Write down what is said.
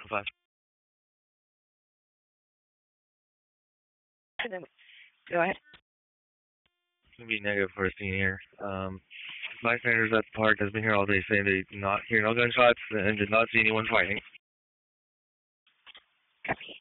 5. Go ahead. It's going to be negative for a scene here. Bystanders at the park has been here all day saying they did not hear no gunshots and did not see anyone fighting. Copy.